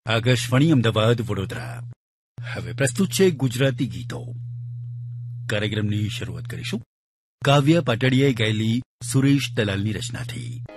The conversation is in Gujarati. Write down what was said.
આકાશવાણી અમદાવાદ વડોદરા. હવે પ્રસ્તુત છે ગુજરાતી ગીતો. કાર્યક્રમની શરૂઆત કરીશું કાવ્યા પાટડિયાએ ગાયેલી સુરેશ દલાલની રચનાથી.